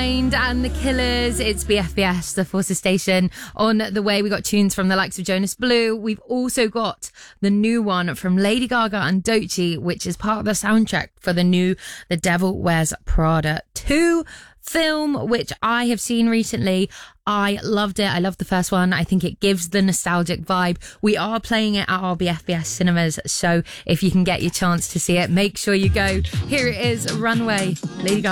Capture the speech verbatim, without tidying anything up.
Mind and The Killers. It's B F B S, the Forces Station. On the way, we got tunes from the likes of Jonas Blue. We've also got the new one from Lady Gaga and Doechii, which is part of the soundtrack for the new The Devil Wears Prada two film, which I have seen recently. I loved it. I loved the first one. I think it gives the nostalgic vibe. We are playing it at our B F B S cinemas, so if you can get your chance to see it, make sure you go. Here it is, Runway, Lady Gaga.